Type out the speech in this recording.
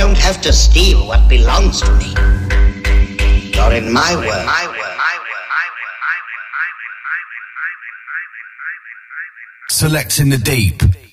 don't have to steal what belongs to me. You're in my world. Selecting the deep.